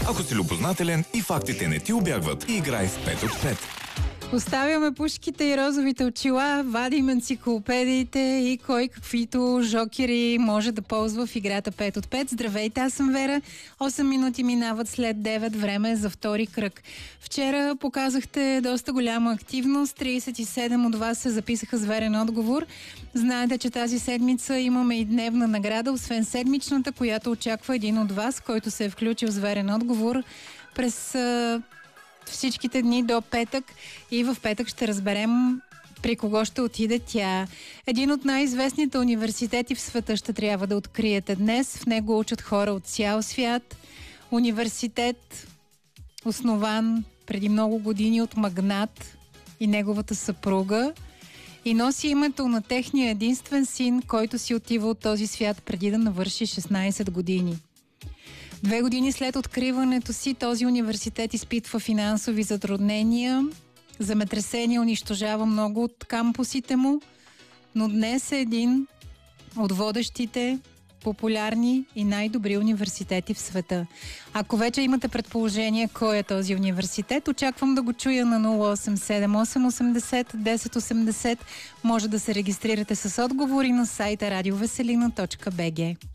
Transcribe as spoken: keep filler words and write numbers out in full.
Ако си любознателен и фактите не ти убягват, играй с пет от пет. Оставяме пушките и розовите очила, вадим енциклопедиите и кой каквито жокери може да ползва в играта пет от пет. Здравейте, аз съм Вера. осем минути минават след девет, време за втори кръг. Вчера показахте доста голяма активност. тридесет и седем от вас се записаха с верен отговор. Знаете, че тази седмица имаме и дневна награда, освен седмичната, която очаква един от вас, който се е включил с верен отговор през всичките дни до петък, и в петък ще разберем при кого ще отиде тя. Един от най-известните университети в света ще трябва да откриете днес. В него учат хора от цял свят. Университет, основан преди много години от магнат и неговата съпруга, и носи името на техния единствен син, който си отива от този свят преди да навърши шестнайсет години. Две години след откриването си, този университет изпитва финансови затруднения, земетресение унищожава много от кампусите му, но днес е един от водещите, популярни и най-добри университети в света. Ако вече имате предположение кой е този университет, очаквам да го чуя на нула осем седем осем осемдесет десет осемдесет. Може да се регистрирате с отговори на сайта радиовеселина точка би джи.